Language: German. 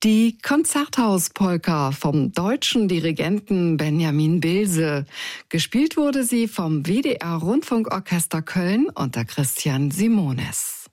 Die Konzerthauspolka vom deutschen Dirigenten Benjamin Bilse. Gespielt wurde sie vom WDR Rundfunkorchester Köln unter Christian Simones.